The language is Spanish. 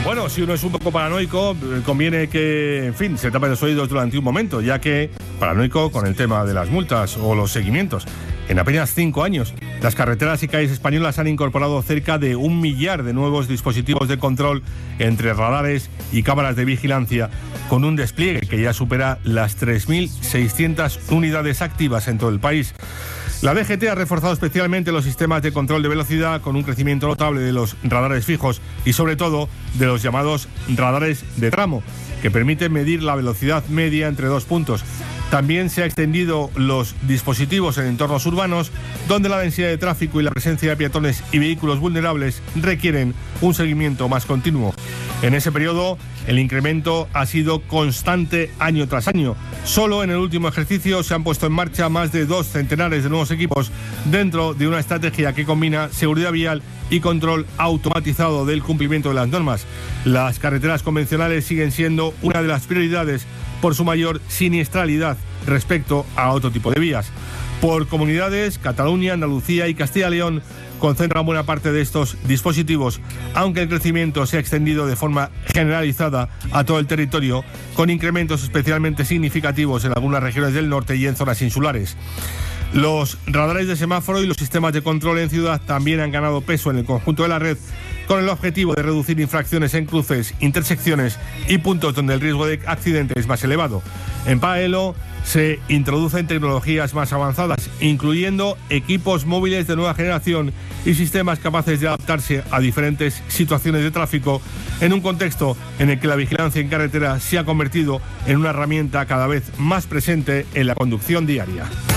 Bueno, si uno es un poco paranoico, conviene que, en fin, se tape los oídos durante un momento, ya que paranoico con el tema de las multas o los seguimientos. En apenas 5 años, las carreteras y calles españolas han incorporado cerca de 1 millar de nuevos dispositivos de control entre radares y cámaras de vigilancia, con un despliegue que ya supera las 3.600 unidades activas en todo el país. La DGT ha reforzado especialmente los sistemas de control de velocidad con un crecimiento notable de los radares fijos y sobre todo de los llamados radares de tramo, que permiten medir la velocidad media entre 2 puntos. También se ha extendido los dispositivos en entornos urbanos, donde la densidad de tráfico y la presencia de peatones y vehículos vulnerables requieren un seguimiento más continuo. En ese periodo, el incremento ha sido constante año tras año. Solo en el último ejercicio se han puesto en marcha más de 2 centenares de nuevos equipos dentro de una estrategia que combina seguridad vial y control automatizado del cumplimiento de las normas. Las carreteras convencionales siguen siendo una de las prioridades por su mayor siniestralidad respecto a otro tipo de vías. Por comunidades, Cataluña, Andalucía y Castilla y León concentran buena parte de estos dispositivos, aunque el crecimiento se ha extendido de forma generalizada a todo el territorio, con incrementos especialmente significativos en algunas regiones del norte y en zonas insulares. Los radares de semáforo y los sistemas de control en ciudad también han ganado peso en el conjunto de la red, con el objetivo de reducir infracciones en cruces, intersecciones y puntos donde el riesgo de accidente es más elevado. En paralelo, se introducen tecnologías más avanzadas, incluyendo equipos móviles de nueva generación y sistemas capaces de adaptarse a diferentes situaciones de tráfico, en un contexto en el que la vigilancia en carretera se ha convertido en una herramienta cada vez más presente en la conducción diaria.